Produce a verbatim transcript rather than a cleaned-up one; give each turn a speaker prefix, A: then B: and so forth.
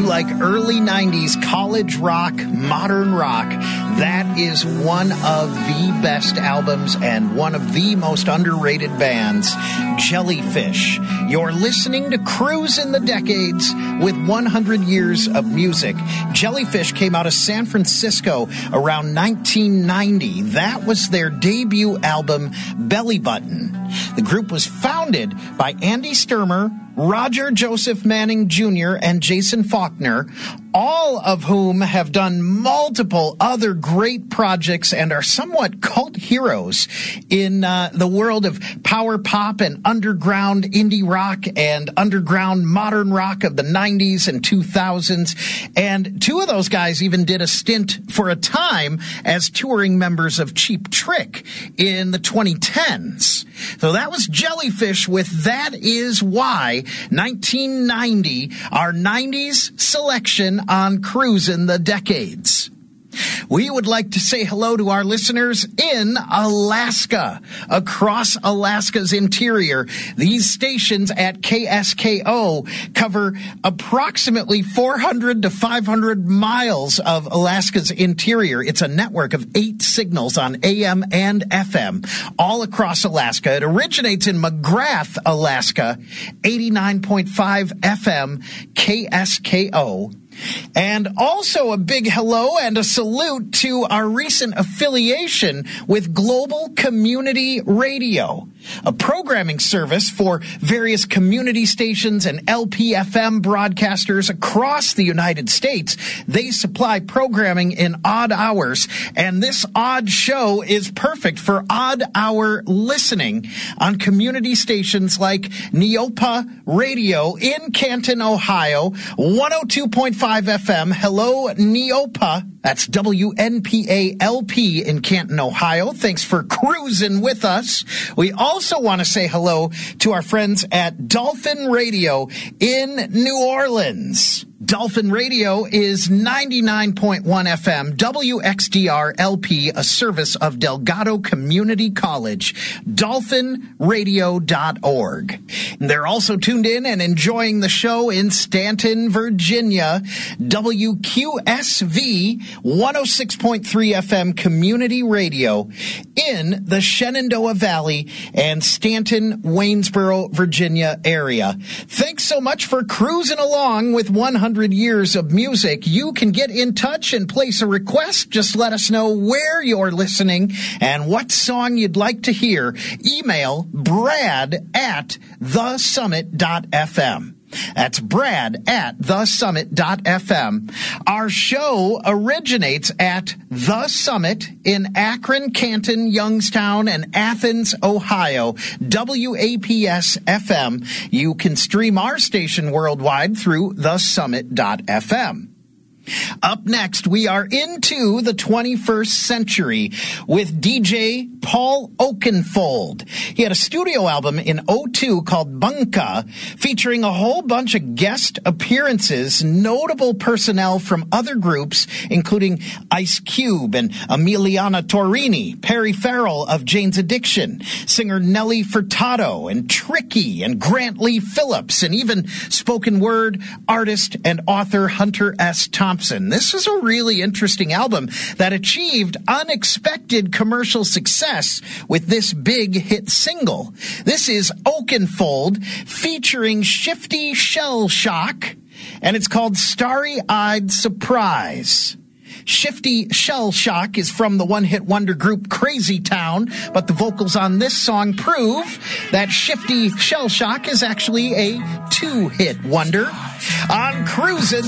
A: you like early nineties college rock, modern rock, that is one of the best albums and one of the most underrated bands, Jellyfish. You're listening to Cruise in the Decades with one hundred years of music. Jellyfish came out of San Francisco around nineteen ninety. That was their debut album, Belly Button. The group was founded by Andy Sturmer, Roger Joseph Manning Junior, and Jason Faulkner, all of whom have done multiple other great projects and are somewhat cult heroes in uh, the world of power pop and underground indie rock and underground modern rock of the nineties and two thousands. And two of those guys even did a stint for a time as touring members of Cheap Trick in the twenty tens. So that was Jellyfish with That Is Why, nineteen ninety, our nineties selection on Cruisin' the Decades. We would like to say hello to our listeners in Alaska, across Alaska's interior. These stations at K S K O cover approximately four hundred to five hundred miles of Alaska's interior. It's a network of eight signals on A M and F M all across Alaska. It originates in McGrath, Alaska, eighty-nine point five F M K S K O. And also a big hello and a salute to our recent affiliation with Global Community Radio, a programming service for various community stations and L P F M broadcasters across the United States. They supply programming in odd hours, and this odd show is perfect for odd hour listening on community stations like Neopa Radio in Canton, Ohio, one oh two point five F M. Hello, Neopa. That's W N P A L P in Canton, Ohio. Thanks for cruising with us. We also want to say hello to our friends at Dolphin Radio in New Orleans. Dolphin Radio is ninety-nine point one F M, W X D R L P, a service of Delgado Community College, dolphin radio dot org. They're also tuned in and enjoying the show in Stanton, Virginia, W Q S V one oh six point three F M Community Radio in the Shenandoah Valley and Stanton, Waynesboro, Virginia area. Thanks so much for cruising along with one hundred years of music. You can get in touch and place a request. Just let us know where you're listening and what song you'd like to hear. Email brad at the summit dot f m. That's Brad at the summit dot f m. Our show originates at The Summit in Akron, Canton, Youngstown, and Athens, Ohio. W A P S F M. You can stream our station worldwide through the summit dot f m. Up next, we are into the twenty-first century with D J Paul Oakenfold. He had a studio album in oh two called Bunka, featuring a whole bunch of guest appearances, notable personnel from other groups, including Ice Cube and Emiliana Torrini, Perry Farrell of Jane's Addiction, singer Nelly Furtado, and Tricky, and Grant Lee Phillips, and even spoken word artist and author Hunter S. Thompson. This is a really interesting album that achieved unexpected commercial success with this big hit single. This is Oakenfold featuring Shifty Shell Shock, and it's called Starry-Eyed Surprise. Shifty Shell Shock is from the one-hit wonder group Crazy Town, but the vocals on this song prove that Shifty Shell Shock is actually a two-hit wonder. On Cruisin'